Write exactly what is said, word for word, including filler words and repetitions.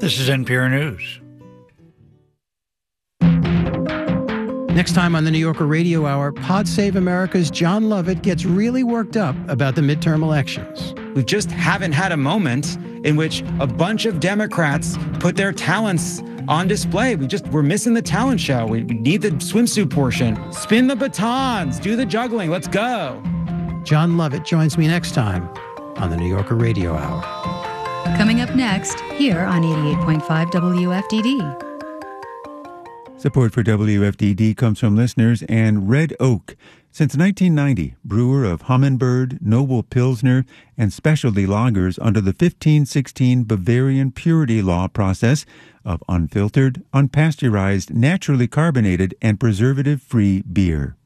This is N P R News. Next time on the New Yorker Radio Hour, Pod Save America's John Lovett gets really worked up about the midterm elections. We just haven't had a moment in which a bunch of Democrats put their talents on display. We just, we're missing the talent show. We need the swimsuit portion. Spin the batons, do the juggling, let's go. John Lovett joins me next time on the New Yorker Radio Hour. Coming up next, here on eighty-eight point five W F D D. Support for W F D D comes from listeners and Red Oak. Since nineteen ninety, brewer of Humminbird, Noble Pilsner, and specialty lagers under the fifteen sixteen Bavarian Purity Law process of unfiltered, unpasteurized, naturally carbonated, and preservative-free beer.